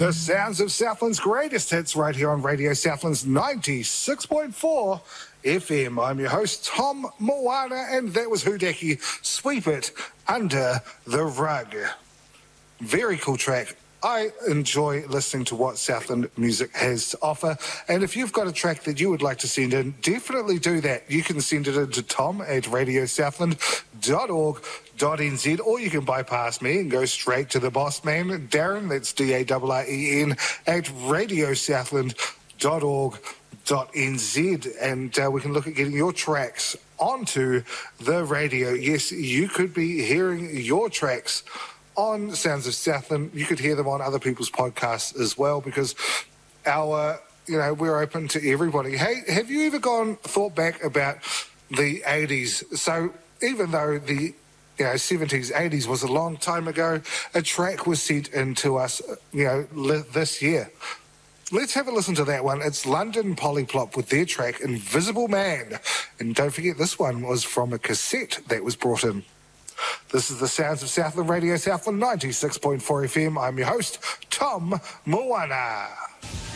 The sounds of Southland's greatest hits right here on Radio Southland's 96.4 FM. I'm your host, Tom Moana, and that was Hudeki, Sweep It Under the Rug. Very cool track. I enjoy listening to what Southland music has to offer. And if you've got a track that you would like to send in, definitely do that. You can send it in to tom@radiosouthland.org.nz, or you can bypass me and go straight to the boss man, Darren, that's Darren, at radiosouthland.org.nz. And we can look at getting your tracks onto the radio. Yes, you could be hearing your tracks on Sounds of Southland. You could hear them on other people's podcasts as well, because we're open to everybody. Hey, have you ever thought back about the 80s? So even though the 70s, 80s was a long time ago, a track was sent in to us, this year. Let's have a listen to that one. It's London Polyplop with their track Invisible Man. And don't forget, this one was from a cassette that was brought in. This is the Sounds of Southland, Radio Southland 96.4 FM. I'm your host, Tom Moana.